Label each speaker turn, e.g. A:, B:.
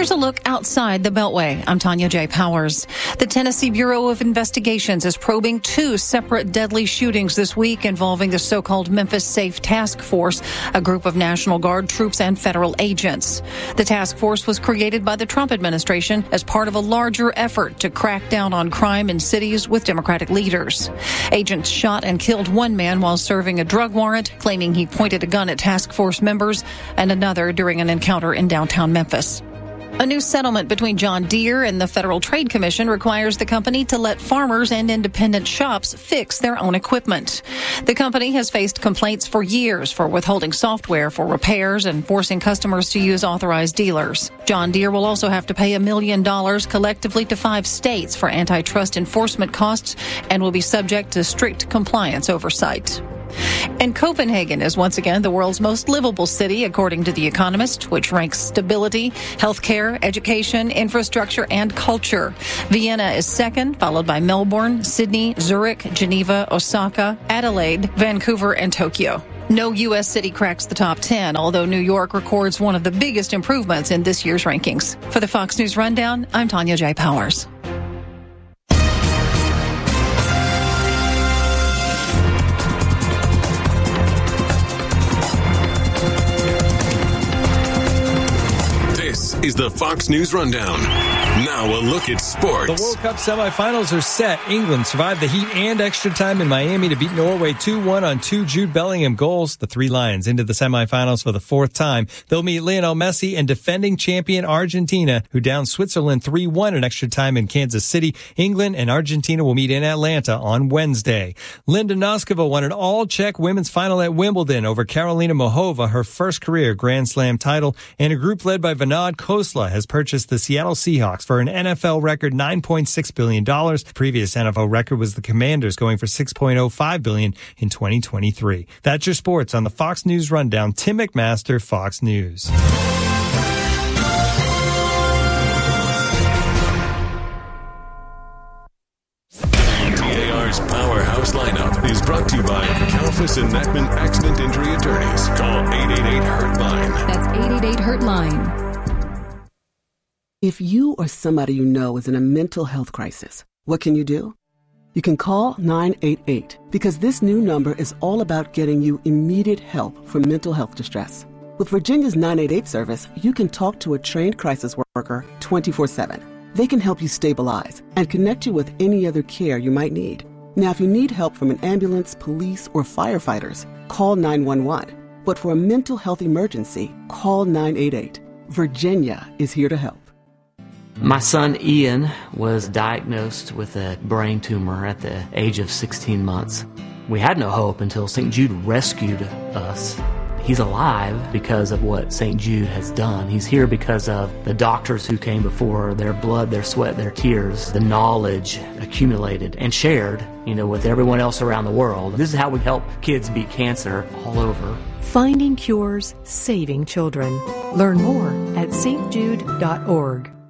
A: Here's a look outside the Beltway. I'm Tanya J. Powers. The Tennessee Bureau of Investigations is probing 2 separate deadly shootings this week involving the so-called Memphis Safe Task Force, a group of National Guard troops and federal agents. The task force was created by the Trump administration as part of a larger effort to crack down on crime in cities with Democratic leaders. Agents shot and killed one man while serving a drug warrant, claiming he pointed a gun at task force members, and another during an encounter in downtown Memphis. A new settlement between John Deere and the Federal Trade Commission requires the company to let farmers and independent shops fix their own equipment. The company has faced complaints for years for withholding software for repairs and forcing customers to use authorized dealers. John Deere will also have to pay $1 million collectively to 5 states for antitrust enforcement costs and will be subject to strict compliance oversight. And Copenhagen is once again the world's most livable city, according to The Economist, which ranks stability, healthcare, education, infrastructure, and culture. Vienna is second, followed by Melbourne, Sydney, Zurich, Geneva, Osaka, Adelaide, Vancouver, and Tokyo. No U.S. city cracks the top 10, although New York records one of the biggest improvements in this year's rankings. For the Fox News Rundown, I'm Tanya J. Powers.
B: Is the Fox News Rundown. Now a look at sports.
C: The World Cup semifinals are set. England survived the heat and extra time in Miami to beat Norway 2-1 on 2 Jude Bellingham goals. The 3 Lions into the semifinals for the 4th time. They'll meet Lionel Messi and defending champion Argentina, who downed Switzerland 3-1 in extra time in Kansas City. England and Argentina will meet in Atlanta on Wednesday. Linda Noskova won an all-Czech women's final at Wimbledon over Karolina Muchova, her first career Grand Slam title, and a group led by Vinod Khosla has purchased the Seattle Seahawks for an NFL record $9.6 billion. The previous NFL record was the Commanders, going for $6.05 billion in 2023. That's your sports on the Fox News Rundown. Tim McMaster, Fox News.
B: TAR's Powerhouse Lineup is brought to you by Kalfas and Mackman Accident Injury Attorneys. Call 888-HURT-LINE.
D: That's 888-HURT-LINE.
E: If you or somebody you know is in a mental health crisis, what can you do? You can call 988 because this new number is all about getting you immediate help for mental health distress. With Virginia's 988 service, you can talk to a trained crisis worker 24/7. They can help you stabilize and connect you with any other care you might need. Now, if you need help from an ambulance, police, or firefighters, call 911. But for a mental health emergency, call 988. Virginia is here to help.
F: My son Ian was diagnosed with a brain tumor at the age of 16 months. We had no hope until St. Jude rescued us. He's alive because of what St. Jude has done. He's here because of the doctors who came before, their blood, their sweat, their tears, the knowledge accumulated and shared, with everyone else around the world. This is how we help kids beat cancer all over.
D: Finding cures, saving children. Learn more at stjude.org.